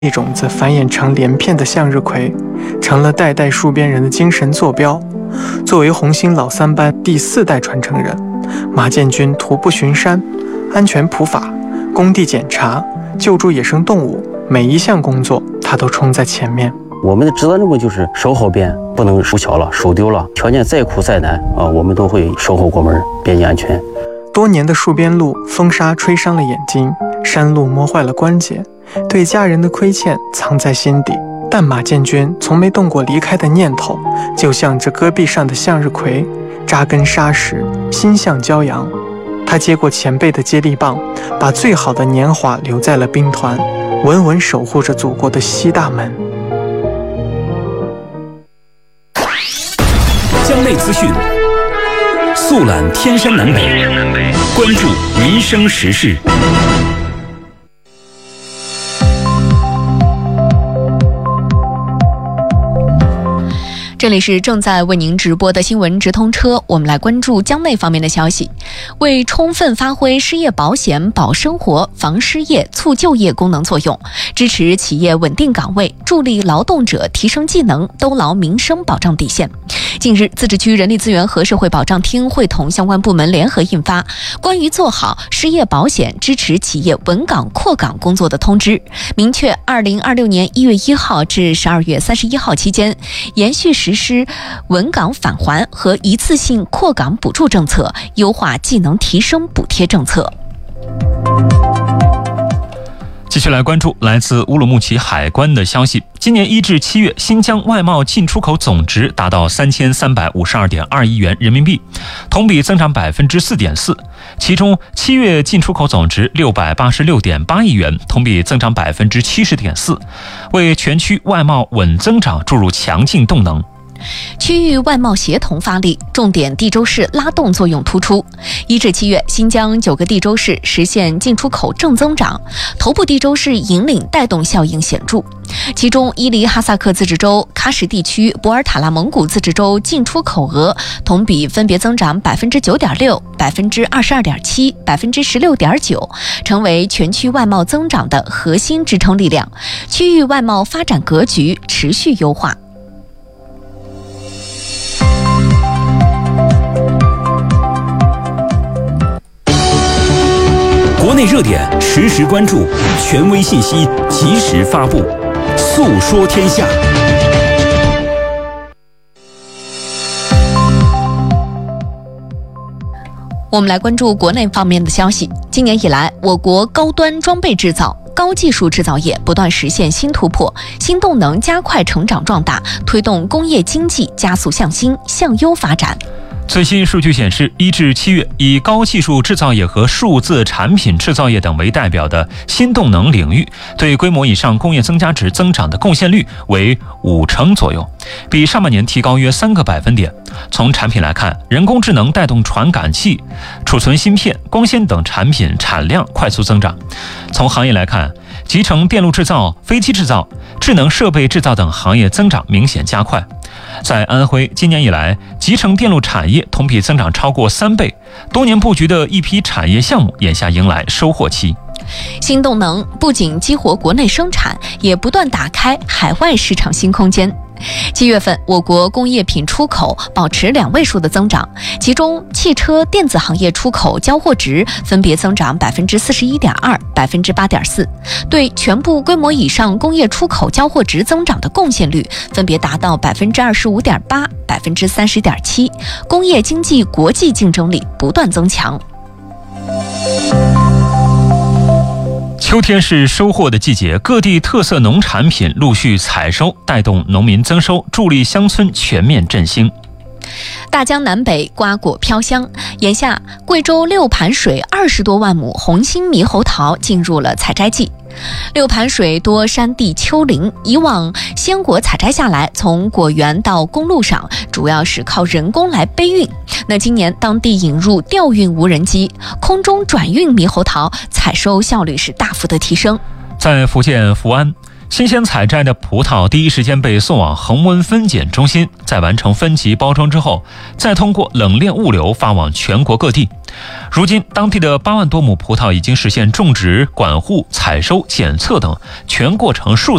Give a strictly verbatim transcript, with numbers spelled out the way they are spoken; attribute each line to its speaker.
Speaker 1: 一种子繁衍成连片的向日葵，成了代代戍边人的精神坐标。作为红星老三班第四代传承人，马建军徒步巡山、安全普法、工地检查、救助野生动物，每一项工作他都冲在前面。
Speaker 2: 我们的职责任务就是守好边，不能输小了、输丢了。条件再苦再难啊，我们都会守好国门，边境安全。
Speaker 1: 多年的戍边路，风沙吹伤了眼睛，山路磨坏了关节，对家人的亏欠藏在心底。但马建军从没动过离开的念头，就像这戈壁上的向日葵，扎根沙石，心向骄阳。他接过前辈的接力棒，把最好的年华留在了兵团，稳稳守护着祖国的西大门。
Speaker 3: 江内资讯，速览天山南北，关注民生时事。
Speaker 4: 这里是正在为您直播的新闻直通车，我们来关注江内方面的消息。为充分发挥失业保险保生活、防失业、促就业功能作用，支持企业稳定岗位，助力劳动者提升技能，兜牢民生保障底线。近日，自治区人力资源和社会保障厅会同相关部门联合印发《关于做好失业保险支持企业稳岗扩岗工作的通知》，明确二零二六年一月一号至十二月三十一号期间，延续实施稳岗返还和一次性扩岗补助政策，优化技能提升补贴政策。
Speaker 5: 继续来关注来自乌鲁木齐海关的消息。今年一至七月，新疆外贸进出口总值达到三千三百五十二点二亿元人民币，同比增长百分之四点四。其中，七月进出口总值六百八十六点八亿元，同比增长百分之七十点四，为全区外贸稳增长注入强劲动能。
Speaker 4: 区域外贸协同发力，重点地州市拉动作用突出。一至七月，新疆九个地州市实现进出口正增长，头部地州市引领带动效应显著。其中，伊犁哈萨克自治州、喀什地区、博尔塔拉蒙古自治州进出口额同比分别增长百分之九点六、百分之二十二点七、百分之十六点九，成为全区外贸增长的核心支撑力量。区域外贸发展格局持续优化。
Speaker 3: 国内热点实时关注，权威信息及时发布，诉说天下。
Speaker 4: 我们来关注国内方面的消息。今年以来，我国高端装备制造、高技术制造业不断实现新突破，新动能加快成长壮大，推动工业经济加速向新向优发展。
Speaker 5: 最新数据显示，一至七月，以高技术制造业和数字产品制造业等为代表的新动能领域，对规模以上工业增加值增长的贡献率为五成左右，比上半年提高约三个百分点。从产品来看，人工智能带动传感器、储存芯片、光纤等产品产量快速增长。从行业来看，集成电路制造、飞机制造、智能设备制造等行业增长明显加快。在安徽，今年以来，集成电路产业同比增长超过三倍，多年布局的一批产业项目眼下迎来收获期。
Speaker 4: 新动能不仅激活国内生产，也不断打开海外市场新空间。七月份，我国工业品出口保持两位数的增长，其中汽车电子行业出口交货值分别增长百分之四十一点二、百分之八点四，对全部规模以上工业出口交货值增长的贡献率分别达到百分之二十五点八、百分之三十点七，工业经济国际竞争力不断增强。
Speaker 5: 秋天是收获的季节，各地特色农产品陆续采收，带动农民增收，助力乡村全面振兴。
Speaker 4: 大江南北瓜果飘香，眼下贵州六盘水二十多万亩红心猕猴桃进入了采摘季。六盘水多山地丘陵，以往鲜果采摘下来，从果园到公路上，主要是靠人工来背运。那今年当地引入吊运无人机，空中转运猕猴桃，采收效率是大幅的提升。
Speaker 5: 在福建福安， 新鲜采摘的葡萄第一时间被送往恒温分拣中心，在完成分级包装之后，再通过冷链物流发往全国各地。如今，当地的八万多亩葡萄已经实现种植、管护、采收、检测等全过程数